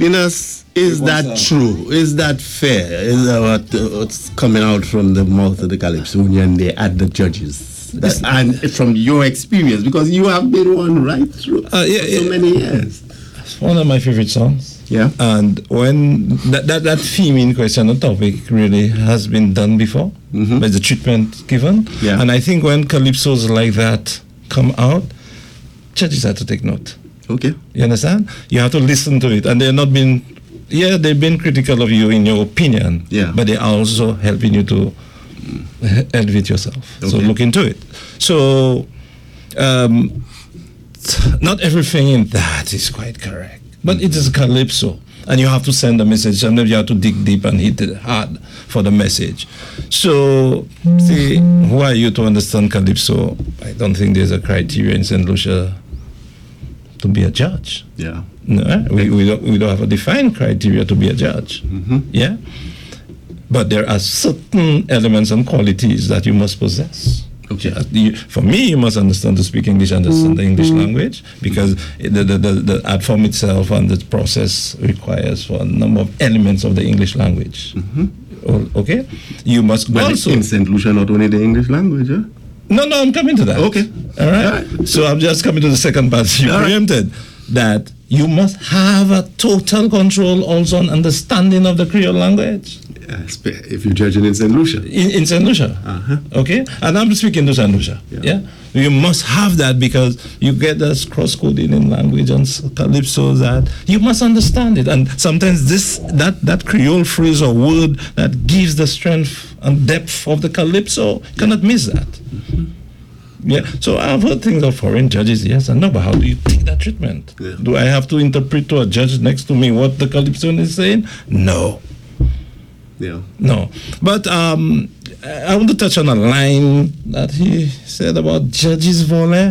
Is that true? Is that fair? Is that what's coming out from the mouth of the Calypsonian there at the judges? And from your experience, because you have been one right through for so many years. It's one of my favorite songs. Yeah. And when that theme in question, the topic really has been done before, by the treatment given. Yeah. And I think when calypsos like that come out, judges have to take note. Okay. You understand? You have to listen to it. And they've been critical of you in your opinion. Yeah. But they're also helping you to elevate yourself. Okay. So look into it. So not everything in that is quite correct. But it is calypso. And you have to send a message. Sometimes you have to dig deep and hit it hard for the message. So, see, who are you to understand calypso? I don't think there's a criteria in St. Lucia to be a judge. Yeah. No, we don't have a defined criteria to be a judge. Yeah. But there are certain elements and qualities that you must possess. Okay. For me, you must understand to speak English, understand the English language, because the art form itself and the process requires for a number of elements of the English language. Okay? You must also... in St. Lucia, not only the English language, huh? No, I'm coming to that. Okay. All right. So I'm just coming to the second part you preempted. That you must have a total control also on understanding of the Creole language. If you're judging in St. Lucia. In St. Lucia. Okay? And I'm speaking to St. Lucia. Yeah? You must have that because you get this cross-coding in language and calypso that you must understand it. And sometimes that Creole phrase or word that gives the strength and depth of the calypso, you cannot miss that. Yeah, so I've heard things of foreign judges, yes and no, but how do you take that treatment? Yeah. Do I have to interpret to a judge next to me what the calypsonian is saying? No. Yeah. No. But I want to touch on a line that he said about judges volley.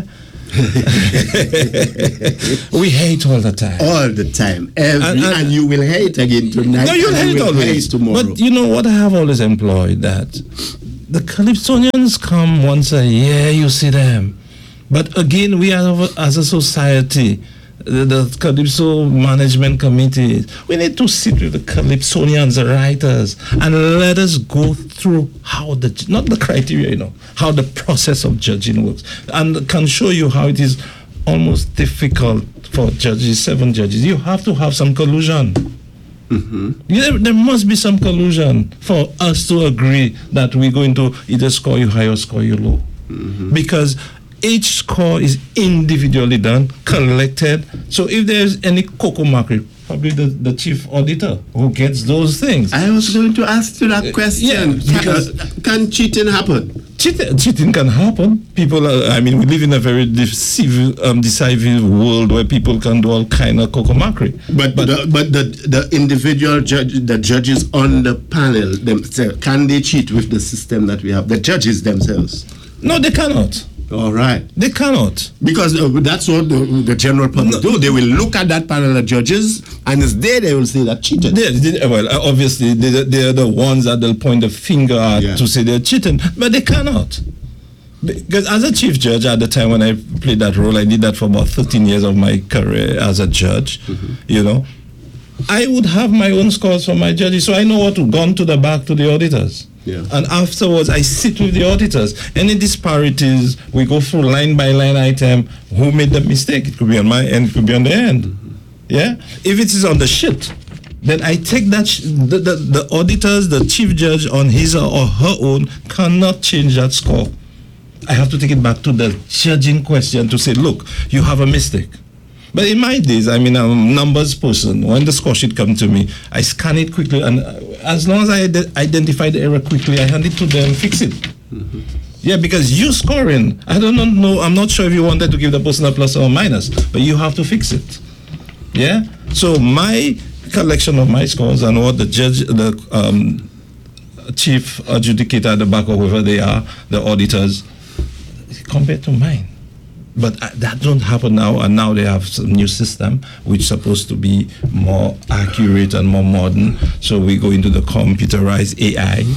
We hate all the time. All the time. And you will hate again tonight. No, you'll hate always. Tomorrow. But you know what I have always employed, that the Calypsonians come once a year, you see them. But again, we are, as a society, the Calypso Management Committee, we need to sit with the Calypsonians, the writers, and let us go through how not the criteria, how the process of judging works. And can show you how it is almost difficult for judges, 7 judges. You have to have some collusion. There must be some collusion for us to agree that we're going to either score you high or score you low. Because each score is individually done, collected. So if there's any cocoa-markery, probably the chief auditor who gets those things. I was going to ask you that question. Can cheating happen? Cheating can happen. People we live in a very decisive world where people can do all kind of cocoa-markery. But the individual the judges on the panel themselves, can they cheat with the system that we have? The judges themselves? No, they cannot. All right. They cannot. Because that's what the general public do. They will look at that panel of judges, and it's there they will say that cheated. Obviously, they're the ones that they'll point the finger at to say they're cheating, but they cannot. Because as a chief judge at the time when I played that role, I did that for about 13 years of my career as a judge, I would have my own scores for my judges, so I know what to go to the back to the auditors. Yeah. And afterwards, I sit with the auditors. Any disparities, we go through line by line item. Who made the mistake? It could be on my end, it could be on the end. Yeah? If it is on the sheet, then I take that, the auditors, the chief judge on his or her own cannot change that score. I have to take it back to the judging question to say, look, you have a mistake. But in my days, I'm a numbers person. When the score sheet comes to me, I scan it quickly, and as long as I identify the error quickly, I hand it to them, fix it. Yeah, because you scoring, I don't know, I'm not sure if you wanted to give the person a plus or a minus, but you have to fix it. Yeah? So my collection of my scores and what the judge, the chief adjudicator at the back or whoever they are, the auditors, compared to mine. But that don't happen now, and now they have some new system which is supposed to be more accurate and more modern. So we go into the computerized AI,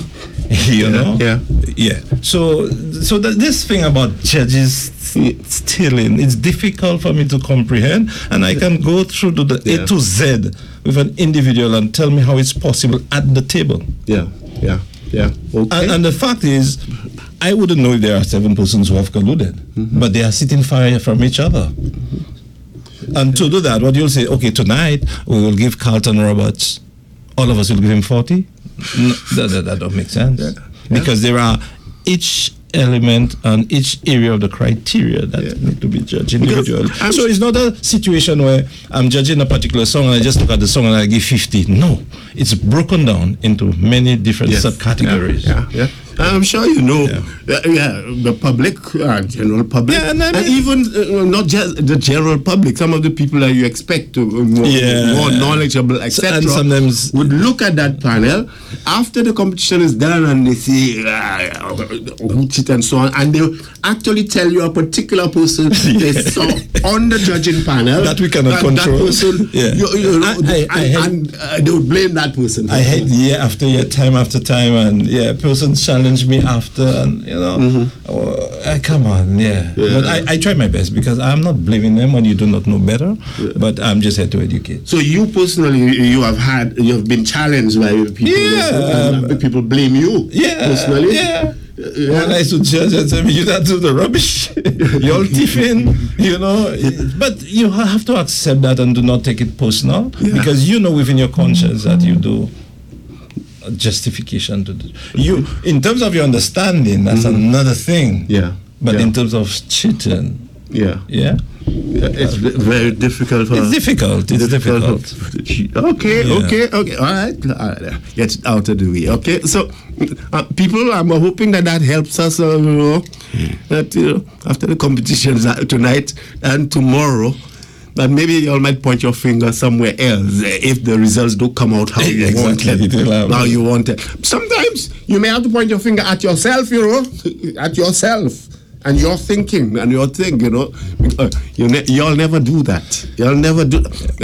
You know? Yeah. Yeah. So this thing about judges stealing, it's difficult for me to comprehend, and I can go through to the A to Z with an individual and tell me how it's possible at the table. Yeah. Okay. And the fact is, I wouldn't know if there are 7 persons who have colluded, but they are sitting far from each other. And to do that, what you'll say, okay, tonight we will give Carlton Roberts, all of us will give him 40. No, that don't make sense. Because there are each element and each area of the criteria that need to be judged individually. So it's not a situation where I'm judging a particular song and I just look at the song and I give 50. No, it's broken down into many different subcategories. Yeah. I'm sure you know, the public, general public, and even not just the general public. Some of the people that you expect to more knowledgeable, etc., and sometimes would look at that panel after the competition is done and they see and so on, and they actually tell you a particular person they saw on the judging panel that we cannot control. That person, and they would blame that person. I had year after year, time after time, and persons challenge me after, and come on, but I try my best because I'm not blaming them when you do not know better, but I'm just here to educate. So you personally, you have been challenged by people, people blame you personally. When I should judge and say, you don't do the rubbish, you're tiffin, but you have to accept that and do not take it personal, because you know within your conscience that you do justification to you in terms of your understanding. That's another thing. But in terms of cheating, it's very difficult. It's difficult. Okay. All right. Get out of the way. Okay. So, people, I'm hoping that helps us. That after the competitions tonight and tomorrow, that maybe you might point your finger somewhere else if the results don't come out how you wanted. How you wanted. Sometimes you may have to point your finger at yourself, at yourself and your thinking and your thing, You'll never do that. You'll never do.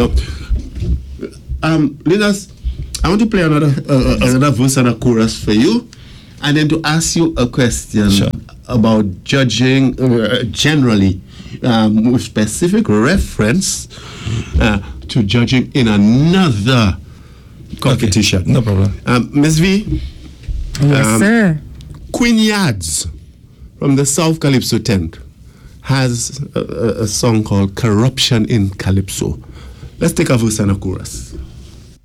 Linus, I want to play another verse and a chorus for you, and then to ask you a question about judging generally. With specific reference to judging in another competition. Okay, no problem. Ms. V? Yes, sir. Queen Yards from the South Calypso tent has a song called Corruption in Calypso. Let's take a verse and a chorus.